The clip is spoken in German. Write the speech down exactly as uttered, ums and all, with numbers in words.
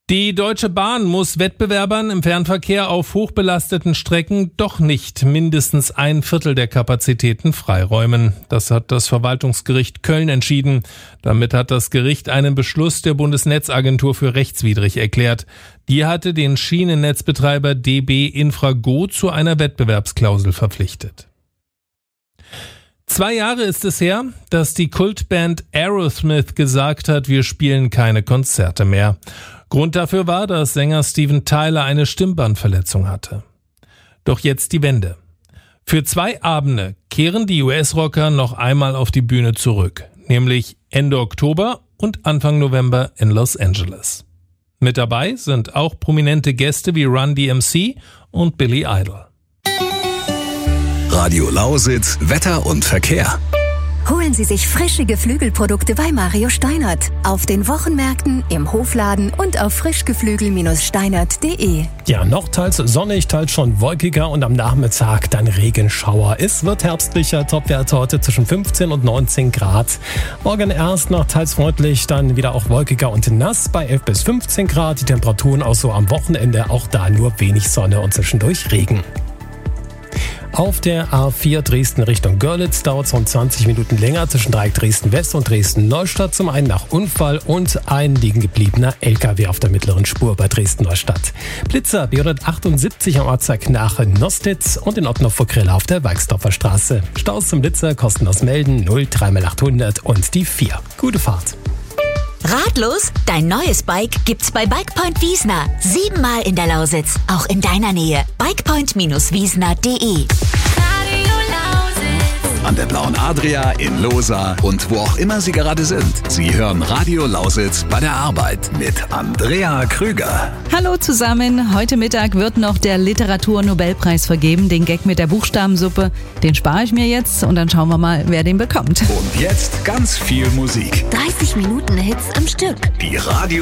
Die Deutsche Bahn muss Wettbewerbern im Fernverkehr auf hochbelasteten Strecken doch nicht mindestens ein Viertel der Kapazitäten freiräumen. Das hat das Verwaltungsgericht Köln entschieden. Damit hat das Gericht einen Beschluss der Bundesnetzagentur für rechtswidrig erklärt. Die hatte den Schienennetzbetreiber D B Infrago zu einer Wettbewerbsklausel verpflichtet. Zwei Jahre ist es her, dass die Kultband Aerosmith gesagt hat, wir spielen keine Konzerte mehr. Grund dafür war, dass Sänger Steven Tyler eine Stimmbandverletzung hatte. Doch jetzt die Wende. Für zwei Abende kehren die U S-Rocker noch einmal auf die Bühne zurück, nämlich Ende Oktober und Anfang November in Los Angeles. Mit dabei sind auch prominente Gäste wie Run D M C und Billy Idol. Radio Lausitz, Wetter und Verkehr. Holen Sie sich frische Geflügelprodukte bei Mario Steinert. Auf den Wochenmärkten, im Hofladen und auf frischgeflügel Steinert punkt de. Ja, noch teils sonnig, teils schon wolkiger und am Nachmittag dann Regenschauer. Es wird herbstlicher, Topwert heute zwischen fünfzehn und neunzehn Grad. Morgen erst noch teils freundlich, dann wieder auch wolkiger und nass bei elf bis fünfzehn Grad. Die Temperaturen auch so am Wochenende, auch da nur wenig Sonne und zwischendurch Regen. Auf der A vier Dresden Richtung Görlitz dauert es rund zwanzig Minuten länger zwischen Dreieck Dresden West und Dresden Neustadt. Zum einen nach Unfall und ein liegen gebliebener L K W auf der mittleren Spur bei Dresden Neustadt. Blitzer B hundertachtundsiebzig am Ortsteig nach Nostitz und in Ottendorf vor Grille auf der Weixdorfer Straße. Staus zum Blitzer, kostenlos melden null drei mal achthundert und die vier. Gute Fahrt. Ratlos? Dein neues Bike gibt's bei Bikepoint Wiesner. Siebenmal in der Lausitz, auch in deiner Nähe. bikepoint wiesner punkt de. An der Blauen Adria, in Losa und wo auch immer Sie gerade sind. Sie hören Radio Lausitz bei der Arbeit mit Andrea Krüger. Hallo zusammen. Heute Mittag wird noch der Literaturnobelpreis vergeben. Den Gag mit der Buchstabensuppe, den spare ich mir jetzt und dann schauen wir mal, wer den bekommt. Und jetzt ganz viel Musik. dreißig Minuten Hits am Stück. Die Radio